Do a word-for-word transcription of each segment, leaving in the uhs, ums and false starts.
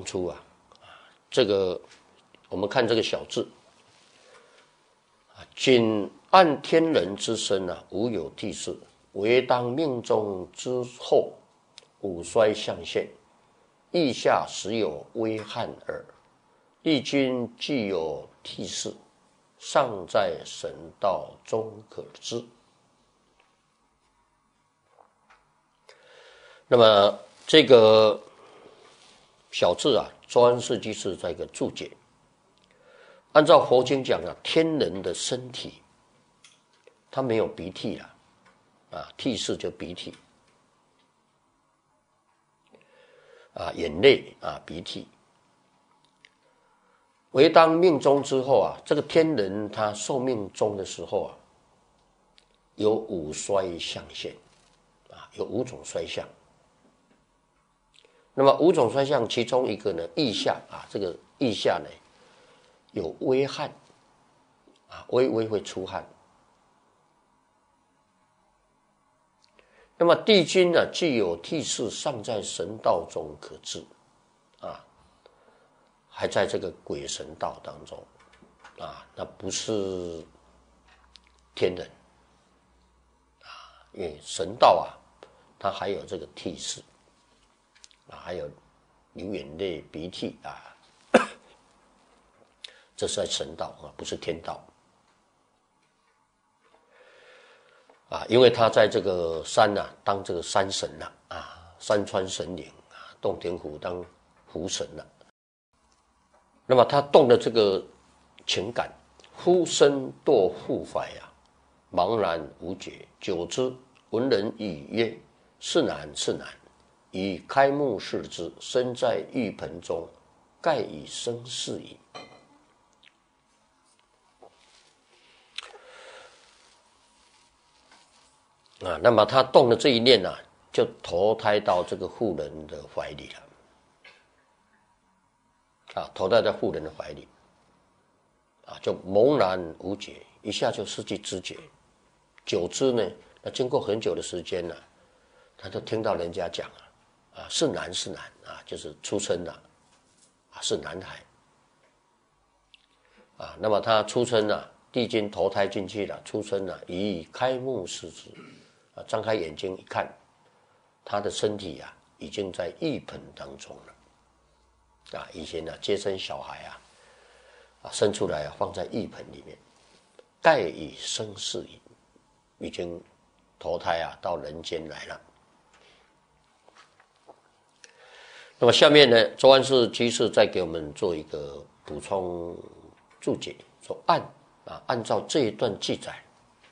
出啊，这个我们看这个小字啊，仅按天人之身啊，无有替世，唯当命中之后，五衰象现，意下时有微憾耳。历君既有替世，尚在神道中可知。那么这个小字啊，周安世居士在一个注解，按照佛经讲啊，天人的身体，他没有鼻涕了，啊，涕泗就鼻涕，啊，眼泪啊，鼻涕。唯当命终之后啊，这个天人他寿命终的时候啊，有五衰象现，啊，有五种衰相。那么五种衰相，其中一个呢，腋下啊，这个腋下呢有微汗，啊，微微会出汗。那么帝君呢，既有替世，尚在神道中可治，啊，还在这个鬼神道当中，啊，那不是天人，啊，因为神道啊，它还有这个替世。啊，还有流眼泪、鼻涕啊，这是在神道啊，不是天道啊，因为他在这个山啊，当这个山神了 啊, 啊，山川神灵啊，洞庭湖当湖神了。那么他动的这个情感，忽生堕复怀啊，茫然无解，久之，闻人语曰：“是难，是难。”以开目视之，身在浴盆中，盖以生事矣。啊，那么他动的这一念啊，就投胎到这个妇人的怀里了。啊，投胎在妇人的怀里，啊，就茫然无解，一下就失去知觉。久之呢，那经过很久的时间呢、啊，他就听到人家讲啊。啊，是男是男啊，就是出生了，啊是男孩，啊，那么他出生了，帝君投胎进去了，出生了，以开目视之，啊，张开眼睛一看，他的身体啊，已经在浴盆当中了，啊，以前呢、啊、接生小孩啊，啊生出来啊放在浴盆里面，盖以生事矣，已经投胎啊到人间来了。那么下面呢，周安世居士再给我们做一个补充注解，说按啊，按照这一段记载，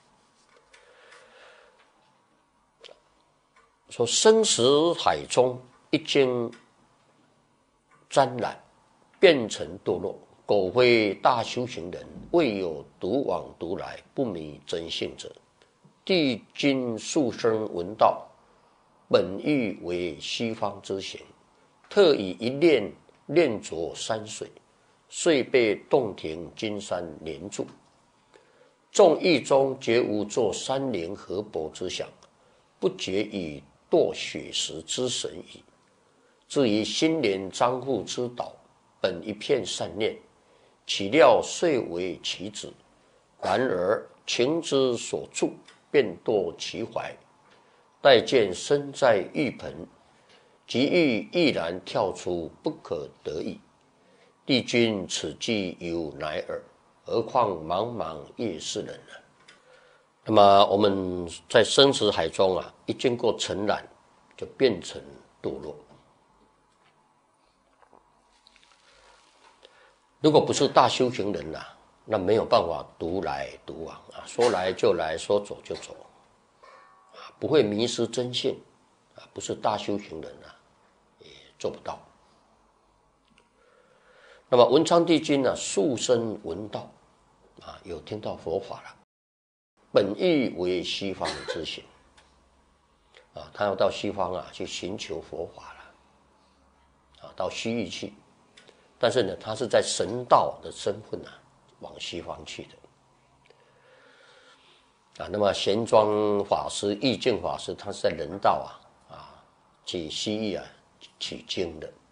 说生死海中一经沾染，变成堕落，苟非大修行人，未有独往独来，不迷真性者，帝君速生闻道，本欲为西方之行。特以一念念着山水，遂被洞庭金山连住。众意中绝无作山林河伯之想，不觉以堕雪石之神矣。至于心莲张护之岛，本一片善念，岂料遂为其子。然而情之所著，便堕其怀。待见身在浴盆。即欲毅然跳出，不可得已。帝君此计有乃尔，何况茫茫夜世人呢？那么我们在生死海中啊，一经过尘染，就变成堕落。如果不是大修行人呐、啊，那没有办法独来独往啊，说来就来，说走就走，啊，不会迷失真性啊，不是大修行人啊。做不到。那么文昌帝君呢，速生闻道，啊，有听到佛法了，本意为西方之行，啊，他要到西方啊去寻求佛法了，啊，到西域去，但是呢，他是在神道的身份啊，往西方去的，啊，那么玄奘法师、义净法师，他是在人道啊，啊，去西域啊。取经的